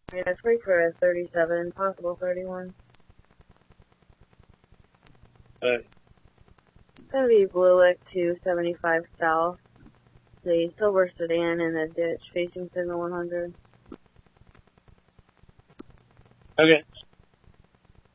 Yeah, it's free for a 37, possible 31. It's gonna be Bluewick 275 South. The silver sedan in the ditch facing signal 100. okay.